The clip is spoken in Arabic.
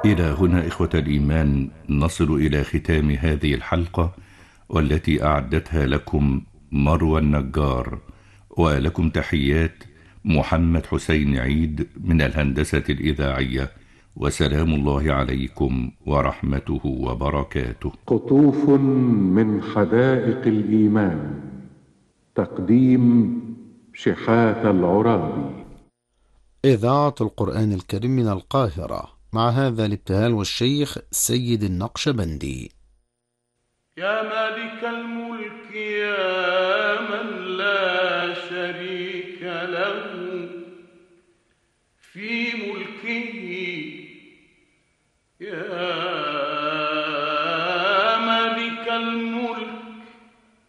إلى هنا إخوة الإيمان نصل إلى ختام هذه الحلقة، والتي أعدتها لكم مروى النجار، ولكم تحيات محمد حسين عيد من الهندسة الإذاعية، وسلام الله عليكم ورحمته وبركاته. قطوف من حدائق الإيمان، تقديم شحات العرابي. إذاعة القرآن الكريم من القاهرة، مع هذا الابتهال والشيخ سيد النقشبندي. يا مالك الملك يا من